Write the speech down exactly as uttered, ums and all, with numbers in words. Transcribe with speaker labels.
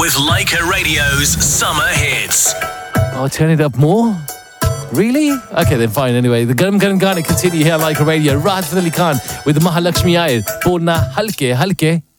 Speaker 1: with Leica Radio's Summer Hits.
Speaker 2: Oh, turn it up more? Really? Okay, then fine. Anyway, the Garam Garam Gana continue here on Leica Radio. Rahat Fateh Ali Khan with the Mahalakshmi Ayar. Borna Halke Halke.